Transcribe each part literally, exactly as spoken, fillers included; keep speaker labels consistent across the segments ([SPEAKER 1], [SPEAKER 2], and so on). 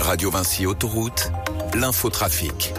[SPEAKER 1] Radio Vinci Autoroute, l'infotrafic.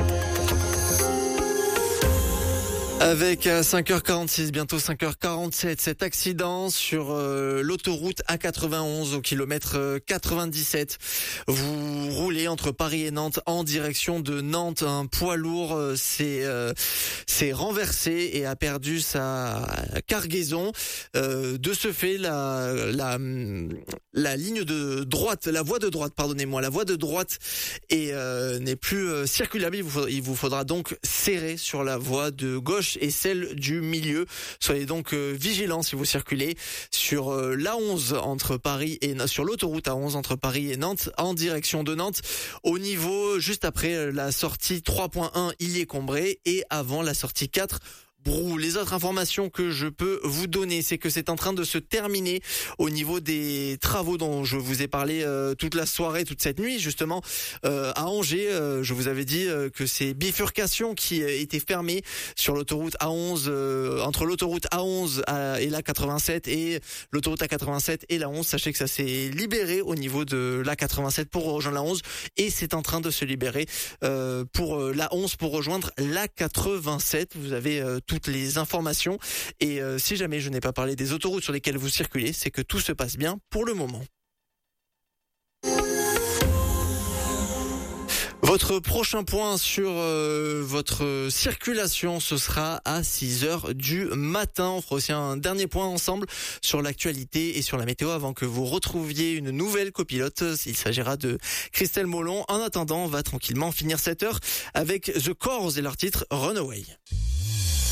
[SPEAKER 2] Avec à cinq heures quarante-six, bientôt cinq heures quarante-sept, cet accident sur euh, l'autoroute A quatre-vingt-onze au kilomètre euh, quatre-vingt-dix-sept. Vous roulez entre Paris et Nantes en direction de Nantes. Un poids lourd euh, s'est euh, s'est renversé et a perdu sa cargaison. Euh, de ce fait, la, la la ligne de droite, la voie de droite, pardonnez-moi, la voie de droite est euh, n'est plus euh, circulable. Il vous faudra, il vous faudra donc serrer sur la voie de gauche et celle du milieu. Soyez donc euh, vigilants si vous circulez sur euh, l'A onze entre Paris et sur l'autoroute A onze entre Paris et Nantes en direction de Nantes. Au niveau juste après la sortie trois point un Illiers-Combray et avant la sortie quatre Brou. Les autres informations que je peux vous donner, c'est que c'est en train de se terminer au niveau des travaux dont je vous ai parlé euh, toute la soirée, toute cette nuit, justement, euh, à Angers. Euh, je vous avais dit euh, que ces bifurcations qui euh, étaient fermées sur l'autoroute A onze, euh, entre l'autoroute A onze et l'A quatre-vingt-sept et l'autoroute A quatre-vingt-sept et la onze, sachez que ça s'est libéré au niveau de l'A quatre-vingt-sept pour rejoindre la onze et c'est en train de se libérer euh, pour euh, la onze pour rejoindre l'A quatre-vingt-sept. Vous avez euh, toutes les informations et euh, si jamais je n'ai pas parlé des autoroutes sur lesquelles vous circulez, c'est que tout se passe bien pour le moment. Votre prochain point sur euh, votre circulation, ce sera à six heures du matin. On fera aussi un dernier point ensemble sur l'actualité et sur la météo avant que vous retrouviez une nouvelle copilote. Il s'agira de Christelle Molon. En attendant, on va tranquillement finir cette heure avec The Corrs et leur titre Runaway.